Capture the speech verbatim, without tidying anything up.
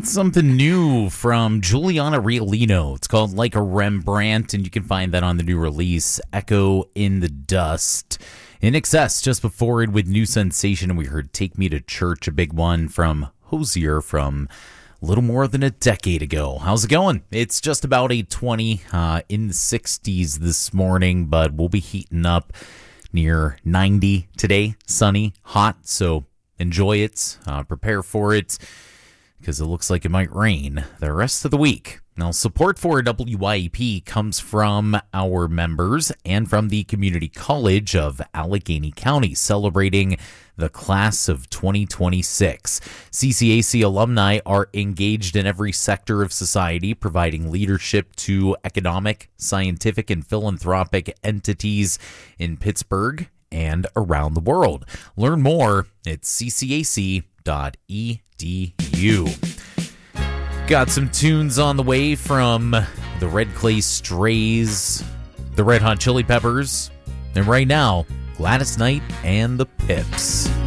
something new from Juliana Riolino. It's called Like a Rembrandt, and you can find that on the new release, Echo in the Dust. In Excess, just before it with New Sensation, and we heard Take Me to Church, a big one from Hosier from a little more than a decade ago. How's it going? It's just about eight twenty, uh, in the sixties this morning, but we'll be heating up near ninety today. Sunny, hot, so enjoy it, uh, prepare for it, because it looks like it might rain the rest of the week. Now, support for W I E P comes from our members and from the Community College of Allegheny County, celebrating the class of twenty twenty-six. C C A C alumni are engaged in every sector of society, providing leadership to economic, scientific, and philanthropic entities in Pittsburgh and around the world. Learn more at c c a c dot e d u. Got some tunes on the way from the Red Clay Strays, the Red Hot Chili Peppers, and right now, Gladys Knight and the Pips.